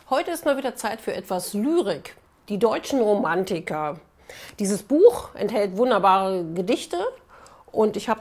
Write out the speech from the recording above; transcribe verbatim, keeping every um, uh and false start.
Heute ist mal wieder Zeit für etwas Lyrik. Die deutschen Romantiker. Dieses Buch enthält wunderbare Gedichte und ich habe